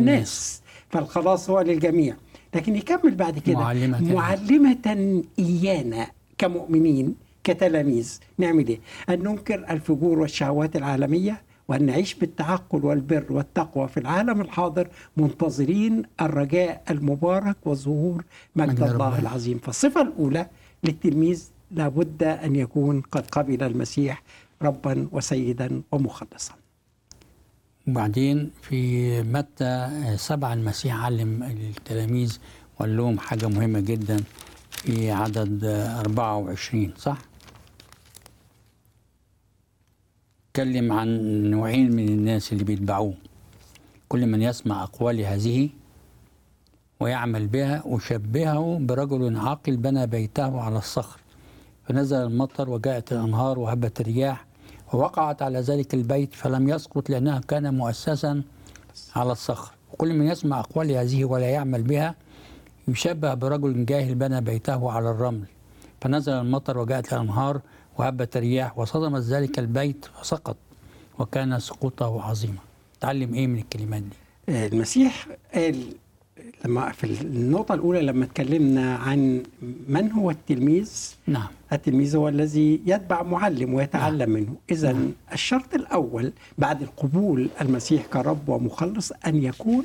الناس، فالخلاص هو للجميع. لكن يكمل بعد كده معلمة إيانا كمؤمنين كتلاميذ نعمل إيه؟ أن ننكر الفجور والشهوات العالمية، وأن نعيش بالتعقل والبر والتقوى في العالم الحاضر، منتظرين الرجاء المبارك وظهور مجد الله العظيم. فالصفة الأولى للتلميذ لابد أن يكون قد قبل المسيح ربا وسيدا ومخلصا. وبعدين في متى 7 المسيح علم التلاميذ وقال لهم حاجة مهمة جدا في عدد 24، صح؟ اتكلم عن نوعين من الناس اللي بيتبعوه: كل من يسمع أقوال هذه ويعمل بها أشبهه برجل عاقل بنى بيته على الصخر، فنزل المطر وجاءت الأنهار وهبت الرياح ووقعت على ذلك البيت فلم يسقط لأنه كان مؤسسا على الصخر. وكل من يسمع أقوال هذه ولا يعمل بها يشبه برجل جاهل بنى بيته على الرمل، فنزل المطر وجاءت الأنهار وهبت الرياح وصدمت ذلك البيت فسقط وكان سقوطه عظيما. تعلم ايه من الكلمات دي؟ المسيح قال لما في النقطة الأولى لما اتكلمنا عن من هو التلميذ، نعم، التلميذ هو الذي يتبع معلم ويتعلم منه. إذن الشرط الأول بعد القبول المسيح كرب ومخلص أن يكون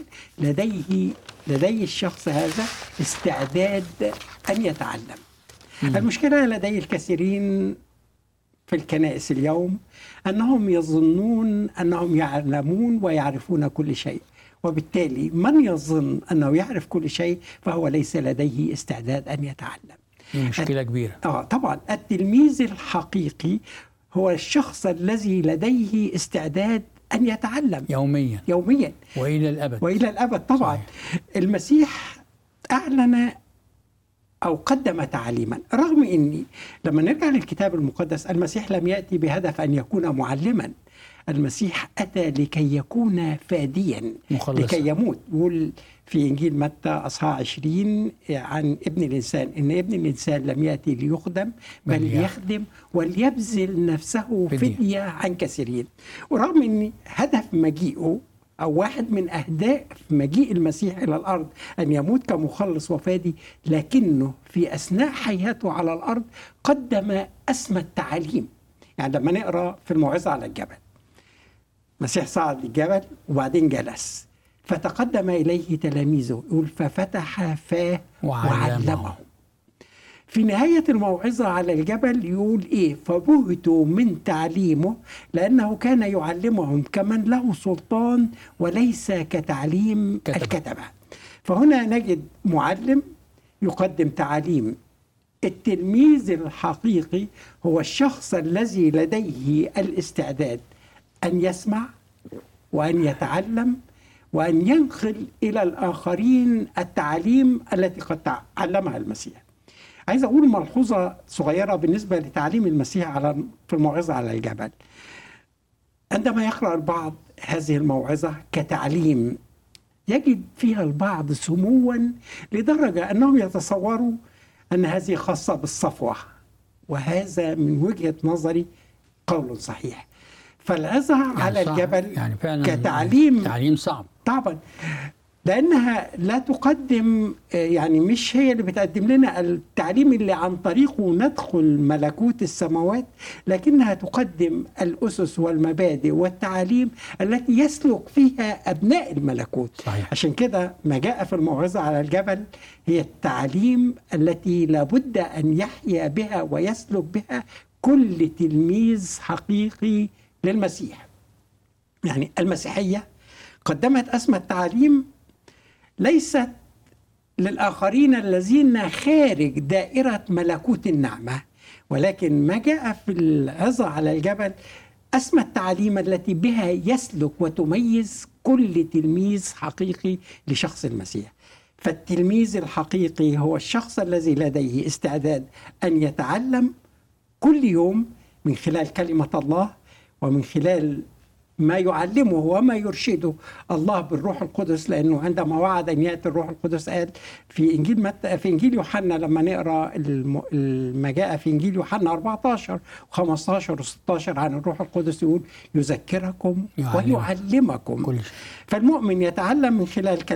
لدي الشخص هذا استعداد أن يتعلم. المشكلة لدي الكثيرين في الكنائس اليوم أنهم يظنون أنهم يعلمون ويعرفون كل شيء، وبالتالي من يظن أنه يعرف كل شيء فهو ليس لديه استعداد أن يتعلم. مشكلة كبيرة. طبعا التلميذ الحقيقي هو الشخص الذي لديه استعداد أن يتعلم يوميا وإلى الأبد. طبعا صحيح. المسيح أعلن أو قدم تعليما، رغم أني لما نرجع للكتاب المقدس المسيح لم يأتي بهدف أن يكون معلما، المسيح أتى لكي يكون فاديا مخلصا. لكي يموت. يقول في إنجيل متى أصحاح 20 عن ابن الإنسان إن ابن الإنسان لم يأتي ليخدم بل يخدم وليبذل نفسه فدية عن كثيرين. ورغم أن هدف مجيئه أو واحد من أهداف مجيء المسيح إلى الأرض أن يموت كمخلص وفادي، لكنه في أثناء حياته على الأرض قدم أسمى التعاليم. يعني لما نقرأ في الموعظة على الجبل، المسيح صعد الجبل وبعدين جلس فتقدم إليه تلاميذه، يقول ففتح فاه وعلمهم. في نهاية الموعظة على الجبل يقول إيه؟ فبهتوا من تعليمه لأنه كان يعلمهم كمن له سلطان وليس كتعليم الكتبة. فهنا نجد معلم يقدم تعليم. التلميذ الحقيقي هو الشخص الذي لديه الاستعداد أن يسمع وأن يتعلم وأن ينقل إلى الآخرين التعليم التي قد علمها المسيح. عايز أقول ملحوظة صغيرة بالنسبة لتعليم المسيح في الموعظة على الجبل. عندما يقرأ البعض هذه الموعظة كتعليم يجد فيها البعض سموا لدرجة أنهم يتصوروا أن هذه خاصة بالصفوة، وهذا من وجهة نظري قول صحيح. فالعظة يعني على الجبل يعني كتعليم صعب طبعا، لأنها لا تقدم، يعني مش هي اللي بتقدم لنا التعليم اللي عن طريقه ندخل ملكوت السماوات، لكنها تقدم الأسس والمبادئ والتعاليم التي يسلك فيها أبناء الملكوت. صحيح. عشان كده ما جاء في الموعظة على الجبل هي التعليم التي لابد أن يحيا بها ويسلك بها كل تلميذ حقيقي للمسيح. يعني المسيحية قدمت أسمى التعليم ليست للآخرين الذين خارج دائرة ملكوت النعمة، ولكن ما جاء في العظة على الجبل أسمى التعليم التي بها يسلك وتميز كل تلميذ حقيقي لشخص المسيح. فالتلميذ الحقيقي هو الشخص الذي لديه استعداد أن يتعلم كل يوم من خلال كلمة الله ومن خلال ما يعلمه وما يرشده الله بالروح القدس، لأنه عندما وعد أن يأتي الروح القدس قال في إنجيل يوحنا، لما نقرأ ما جاء في إنجيل يوحنا 14 و15 و16 عن الروح القدس، يقول يذكركم ويعلمكم. كل شيء. فالمؤمن يتعلم من خلال